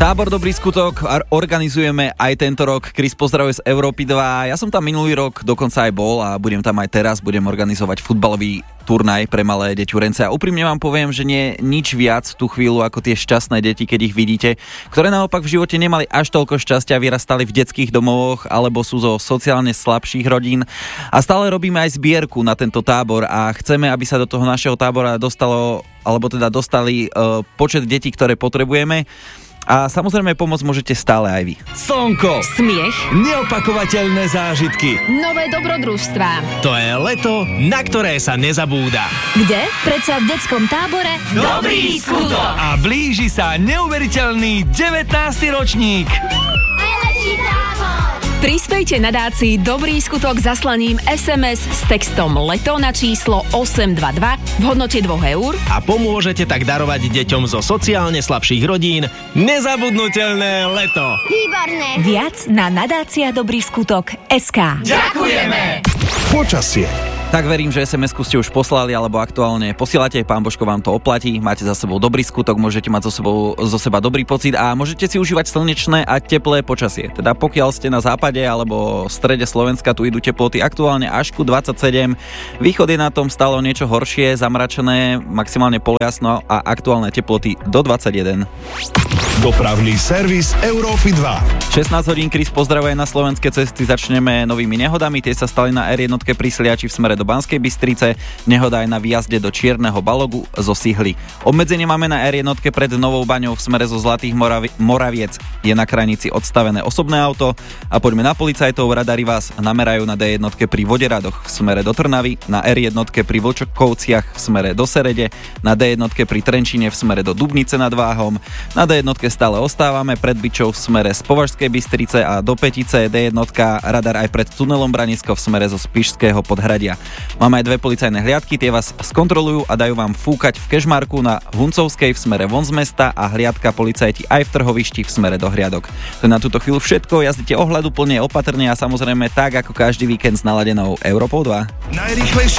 Tábor Dobrý skutok organizujeme aj tento rok. Chris, pozdravuje z Európy 2. Ja som tam minulý rok dokonca aj bol a budem tam aj teraz. Budem organizovať futbalový turnaj pre malé deťurence. A úprimne vám poviem, že nie nič viac v tú chvíľu ako tie šťastné deti, keď ich vidíte, ktoré naopak v živote nemali až toľko šťastia, vyrastali v detských domovoch alebo sú zo sociálne slabších rodín. A stále robíme aj zbierku na tento tábor a chceme, aby sa do toho našeho tábora dostali počet detí, ktoré potrebujeme. A samozrejme pomôcť môžete stále aj vy. Slnko, smiech, neopakovateľné zážitky. nové dobrodružstvá. To je leto, na ktoré sa nezabúda. Kde? Predsa v detskom tábore Dobrý skutok! A blíži sa neuveriteľný 19. ročník. Prispejte nadácii Dobrý skutok zaslaním SMS s textom LETO na číslo 822 v hodnote 2 eur A pomôžete tak darovať deťom zo sociálne slabších rodín nezabudnutelné leto. Výborné. Viac na nadácia Dobrý skutok SK. Ďakujeme! Počasie. Tak verím, že SMS-ku ste už poslali alebo aktuálne posielate, pán Božko vám to oplatí, máte za sebou dobrý skutok, môžete mať zo seba dobrý pocit a môžete si užívať slnečné a teplé počasie. Teda pokiaľ ste na západe alebo v strede Slovenska, tu idú teploty aktuálne až ku 27, východ je na tom stále niečo horšie, zamračené, maximálne poljasno a aktuálne teploty do 21. Dopravný servis Európy 2. 16 hodín, Chris, pozdravuje na slovenské cesty, začneme novými nehodami, tie sa stali na R1 pri Sliači v smere do Banskej Bystrice, nehoda aj na výjazde do Čierneho Balogu zo Sihly. Obmedzenie máme na R1 pred Novou Baňou v smere zo Zlatých Moraviec, je na krajnici odstavené osobné auto a poďme na policajtov, radari vás namerajú na D1 pri Voderadoch v smere do Trnavy, na R1 pri Vlčkovciach v smere do Serede, na D1 pri Trenčine v smere do Dubnice nad Váhom, na D1 stále ostávame pred Byčou v smere z Považskej Bystrice a do Petice, D1 radar aj pred tunelom Branisko v smere zo Spišského Podhradia. Máme aj dve policajné hliadky, tie vás skontrolujú a dajú vám fúkať v Kežmarku na Huncovskej v smere von z mesta a hliadka policajti aj v Trhovišti v smere do Hriadok. To je na túto chvíľu všetko, jazdite ohľaduplne, opatrne a samozrejme tak ako každý víkend s naladenou Európou 2. Najrýchlejšie